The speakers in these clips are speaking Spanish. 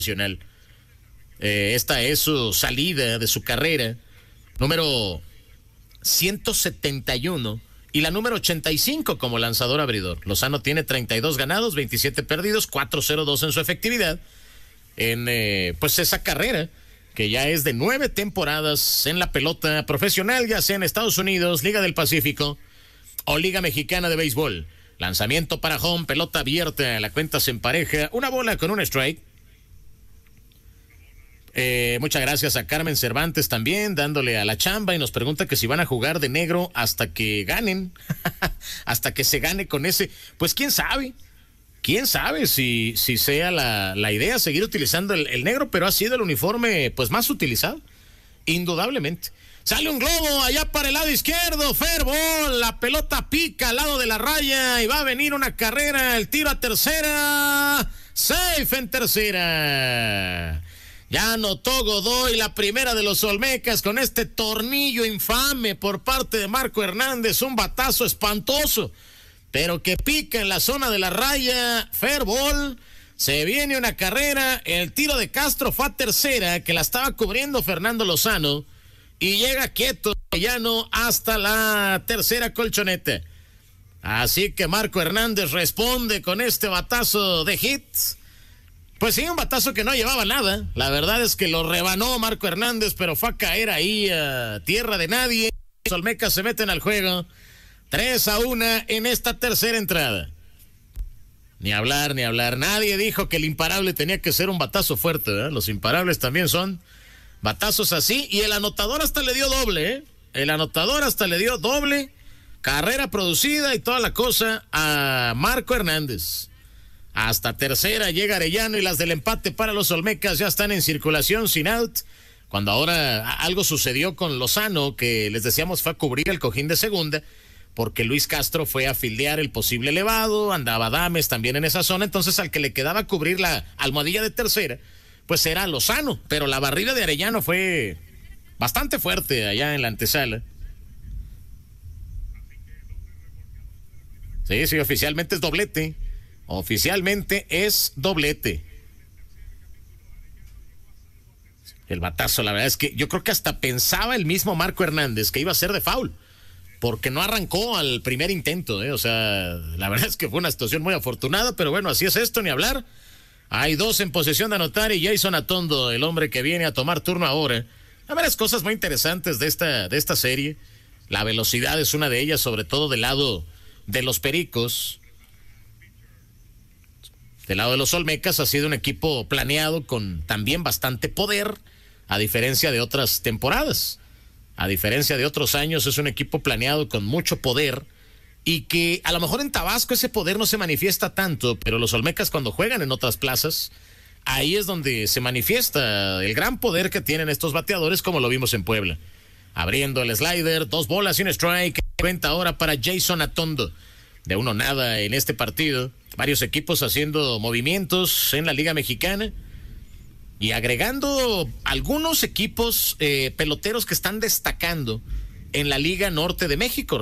profesional. Esta es su salida de su carrera, número 171 y la número 85 como lanzador abridor. Lozano tiene 32 ganados, 27 perdidos, 4.02 en su efectividad. En pues esa carrera que ya es de 9 temporadas en la pelota profesional, ya sea en Estados Unidos, Liga del Pacífico o Liga Mexicana de Béisbol. Lanzamiento para home, pelota abierta, la cuenta se empareja, una bola con un strike. Muchas gracias a Carmen Cervantes también, dándole a la chamba, y nos pregunta que si van a jugar de negro hasta que ganen, hasta que se gane con ese. Pues quién sabe si sea la idea seguir utilizando el negro, pero ha sido el uniforme pues más utilizado, indudablemente. Sale un globo allá para el lado izquierdo, fair ball, la pelota pica al lado de la raya y va a venir una carrera, el tiro a tercera, safe en tercera. Ya anotó Godoy la primera de los Olmecas con este tornillo infame por parte de Marco Hernández, un batazo espantoso, pero que pica en la zona de la raya, fair ball. Se viene una carrera, el tiro de Castro fue a tercera, que la estaba cubriendo Fernando Lozano, y llega quieto Arellano hasta la tercera colchoneta. Así que Marco Hernández responde con este batazo de hit. Pues sí, un batazo que no llevaba nada. La verdad es que lo rebanó Marco Hernández, pero fue a caer ahí a tierra de nadie. Los Olmecas se meten al juego. 3-1 en esta tercera entrada. Ni hablar. Nadie dijo que el imparable tenía que ser un batazo fuerte, ¿verdad? Los imparables también son batazos así. Y el anotador hasta le dio doble, ¿eh? El anotador hasta le dio doble. Carrera producida y toda la cosa a Marco Hernández. Hasta tercera llega Arellano y las del empate para los Olmecas ya están en circulación sin out. Cuando ahora algo sucedió con Lozano, que les decíamos fue a cubrir el cojín de segunda, porque Luis Castro fue a fildear el posible elevado, andaba Dames también en esa zona, entonces al que le quedaba cubrir la almohadilla de tercera, pues era Lozano, pero la barrida de Arellano fue bastante fuerte allá en la antesala. Sí, oficialmente es doblete. Oficialmente es doblete. El batazo, la verdad es que yo creo que hasta pensaba el mismo Marco Hernández que iba a ser de foul, porque no arrancó al primer intento, O sea, la verdad es que fue una situación muy afortunada, pero bueno, así es esto, ni hablar. Hay 2 en posesión de anotar y Jason Atondo, el hombre que viene a tomar turno ahora. Hay varias cosas muy interesantes de esta serie. La velocidad es una de ellas, sobre todo del lado de los Pericos. Del lado de los Olmecas ha sido un equipo planeado con también bastante poder, a diferencia de otras temporadas. A diferencia de otros años, es un equipo planeado con mucho poder y que a lo mejor en Tabasco ese poder no se manifiesta tanto, pero los Olmecas cuando juegan en otras plazas, ahí es donde se manifiesta el gran poder que tienen estos bateadores, como lo vimos en Puebla. Abriendo el slider, 2 bolas y un strike, cuenta ahora para Jason Atondo. De 1-0 en este partido. Varios equipos haciendo movimientos en la Liga Mexicana y agregando algunos equipos peloteros que están destacando en la Liga Norte de México.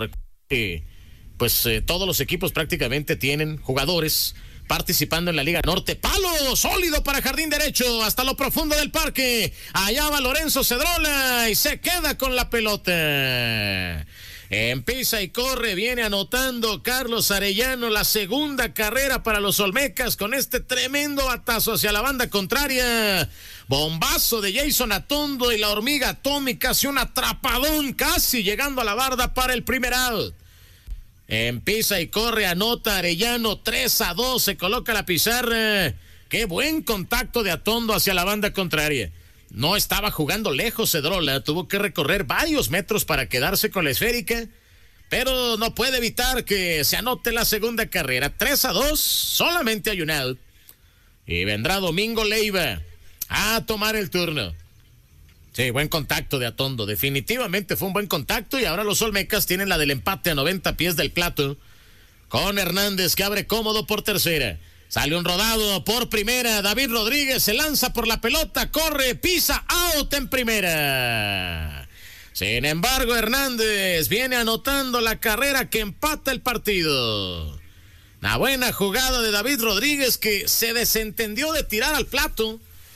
Todos los equipos prácticamente tienen jugadores participando en la Liga Norte. Palo sólido para jardín derecho hasta lo profundo del parque. Allá va Lorenzo Cedrola y se queda con la pelota. Empieza y corre, viene anotando Carlos Arellano, la segunda carrera para los Olmecas con este tremendo batazo hacia la banda contraria. Bombazo de Jason Atondo y la hormiga atómica hace un atrapadón casi llegando a la barda para el primer out. Empieza y corre, anota Arellano, 3-2, se coloca la pizarra. Qué buen contacto de Atondo hacia la banda contraria. No estaba jugando lejos Cedrola, tuvo que recorrer varios metros para quedarse con la esférica, pero no puede evitar que se anote la segunda carrera. 3-2, solamente hay un out. Y vendrá Domingo Leiva a tomar el turno. Sí, buen contacto de Atondo, definitivamente fue un buen contacto y ahora los Olmecas tienen la del empate a 90 pies del plato, con Hernández que abre cómodo por tercera. Sale un rodado por primera, David Rodríguez se lanza por la pelota, corre, pisa, out en primera. Sin embargo, Hernández viene anotando la carrera que empata el partido. Una buena jugada de David Rodríguez que se desentendió de tirar al plato.